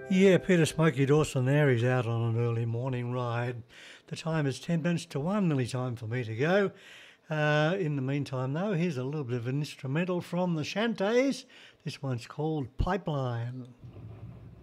Yeah, Peter Smokey Dawson there. He's out on an early morning ride. The time is 10 minutes to 1, nearly time for me to go. In the meantime, though, here's a little bit of an instrumental from the Shantays. This one's called Pipeline.